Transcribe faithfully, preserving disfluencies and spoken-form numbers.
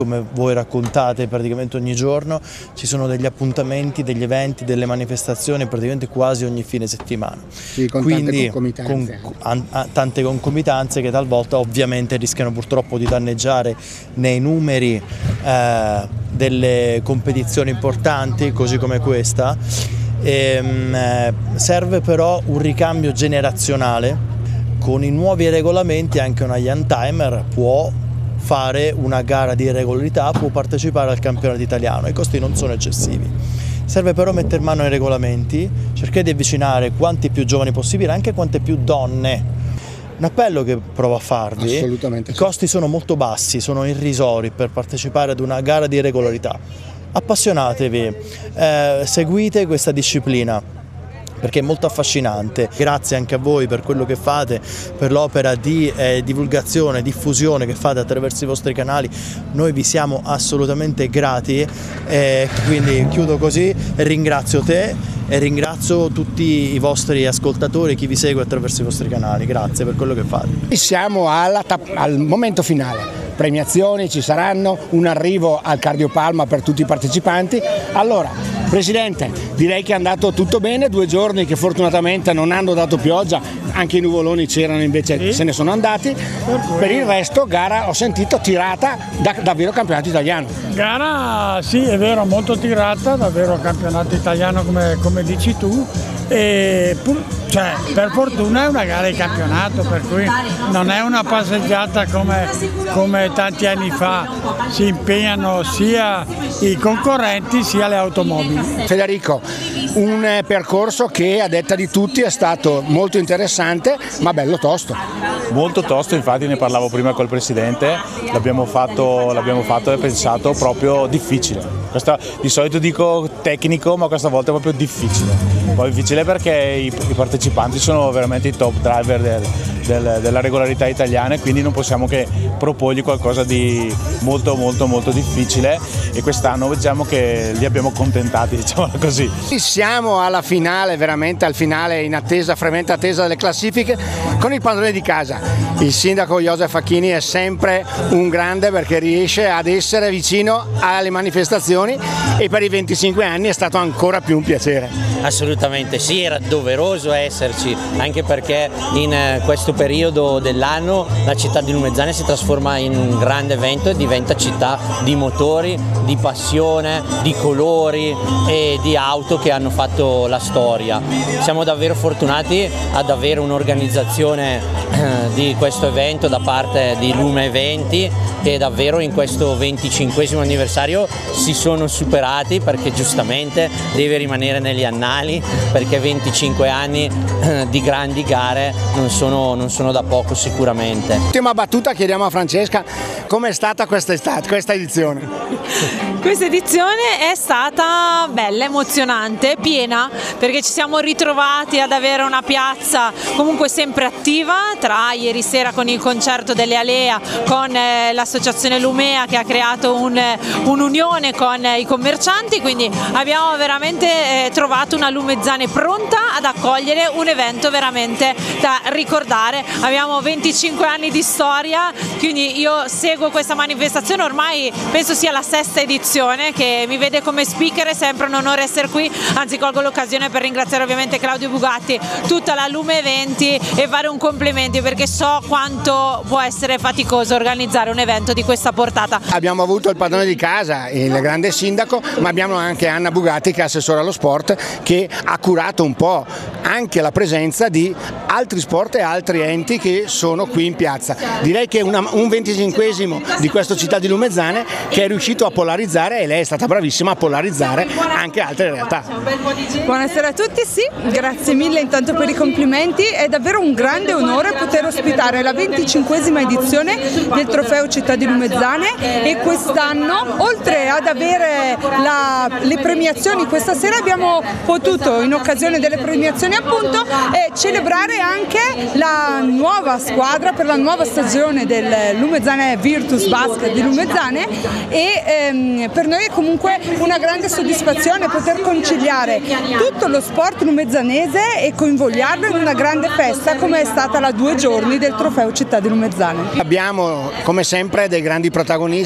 Come voi raccontate praticamente ogni giorno, ci sono degli appuntamenti, degli eventi, delle manifestazioni praticamente quasi ogni fine settimana. Sì, con Quindi, tante concomitanze. Con, an, a, tante concomitanze che talvolta ovviamente rischiano purtroppo di danneggiare nei numeri eh, delle competizioni importanti, così come questa. E, eh, serve però un ricambio generazionale. Con i nuovi regolamenti anche una young timer può fare una gara di regolarità, può partecipare al campionato italiano, i costi non sono eccessivi. Serve però mettere mano ai regolamenti, cercare di avvicinare quanti più giovani possibile, anche quante più donne. Un appello che provo a farvi: assolutamente i sì. costi sono molto bassi, sono irrisori per partecipare ad una gara di regolarità. Appassionatevi, eh, seguite questa disciplina, perché è molto affascinante. Grazie anche a voi per quello che fate, per l'opera di eh, divulgazione, diffusione che fate attraverso i vostri canali. Noi vi siamo assolutamente grati, eh, quindi chiudo così e ringrazio te e ringrazio tutti i vostri ascoltatori, chi vi segue attraverso i vostri canali. Grazie per quello che fate. Siamo alla, al momento finale. Premiazioni ci saranno, un arrivo al cardiopalma per tutti i partecipanti. Allora, Presidente, direi che è andato tutto bene, due giorni che fortunatamente non hanno dato pioggia, anche i nuvoloni c'erano, invece sì, se ne sono andati. Per il resto, gara, ho sentito, tirata da davvero campionato italiano. Gara, sì, è vero, molto tirata, davvero campionato italiano come, come dici tu. E pur, cioè, per fortuna è una gara di campionato, per cui non è una passeggiata come, come tanti anni fa, si impegnano sia i concorrenti sia le automobili. Federico, un percorso che a detta di tutti è stato molto interessante ma bello tosto. Molto tosto, infatti ne parlavo prima col Presidente, l'abbiamo fatto, l'abbiamo fatto e pensato proprio difficile. Questa, di solito dico tecnico, ma questa volta è proprio difficile. Poi difficile perché i, i partecipanti sono veramente i top driver del, del, della regolarità italiana, e quindi non possiamo che proporgli qualcosa di molto molto molto difficile, e quest'anno diciamo che li abbiamo accontentati, diciamola così. Siamo alla finale, veramente al finale, in attesa, fremente attesa delle classifiche, con il padrone di casa. Il sindaco Joseph Facchini è sempre un grande perché riesce ad essere vicino alle manifestazioni, e per i venticinque anni è stato ancora più un piacere. Assolutamente sì, era doveroso esserci, anche perché in questo periodo dell'anno la città di Lumezzane si trasforma in un grande evento e diventa città di motori, di passione, di colori e di auto che hanno fatto la storia. Siamo davvero fortunati ad avere un'organizzazione eh, di questo evento da parte di Lume Eventi, che davvero in questo venticinquesimo anniversario si sono superati, perché giustamente deve rimanere negli annali, perché venticinque anni eh, di grandi gare non sono, non sono da poco sicuramente. Ultima battuta, chiediamo a Francesca com'è stata questa estate, questa edizione. Questa edizione è stata bella, emozionante, piena, perché ci siamo ritrovati ad avere una piazza comunque sempre attiva, tra ieri sera con il concerto delle Alea, con eh, l'associazione Lumea che ha creato un, un'unione con eh, i commercianti, quindi abbiamo veramente eh, trovato una Lumezzane pronta ad accogliere un evento veramente da ricordare. Abbiamo venticinque anni di storia, quindi io seguo questa manifestazione, ormai penso sia la sesta edizione che mi vede come speaker, è sempre un onore essere qui, anzi colgo l'occasione per ringraziare ovviamente Claudio Bugatti, tutta la Lume Eventi, e fare un complimento perché so quanto può essere faticoso organizzare un evento di questa portata. Abbiamo avuto il padrone di casa, il grande sindaco, ma abbiamo anche Anna Bugatti che è assessore allo sport, che ha curato un po' anche la presenza di altri sport e altri enti che sono qui in piazza. Direi che una, un venticinquesimo di questa città di Lumezzane che è riuscito a polarizzare, e lei è stata bravissima a polarizzare anche altre realtà. Buonasera a tutti, sì, grazie mille intanto per i complimenti, è davvero un grande onore poter ospitare la venticinquesima edizione del Trofeo Città di Lumezzane, e quest'anno oltre ad avere la, le premiazioni, questa sera abbiamo potuto, in occasione delle premiazioni appunto, eh, celebrare anche la nuova squadra per la nuova stagione del Lumezzane Virtus Basket di Lumezzane, e ehm, per noi è comunque una grande soddisfazione poter conciliare tutto lo sport lumezzanese e coinvolgerlo in una grande festa come è stata la due giorni del Trofeo Città di Lumezzane. Abbiamo come sempre dei grandi protagonisti.